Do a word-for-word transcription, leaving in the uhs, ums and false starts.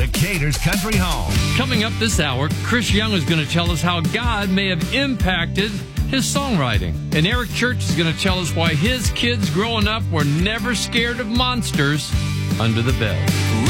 Decatur's country home. Coming up this hour, Chris Young is going to tell us how God may have impacted his songwriting. And Eric Church is going to tell us why his kids growing up were never scared of monsters under the bed.